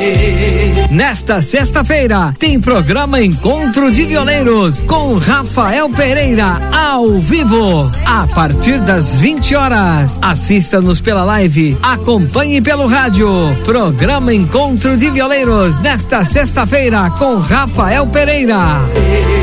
Nesta sexta-feira tem programa Encontro de Violeiros com Rafael Pereira ao vivo a partir das 20 horas. Assista-nos pela live, acompanhe pelo rádio. Programa Encontro de Violeiros nesta sexta-feira com Rafael Pereira.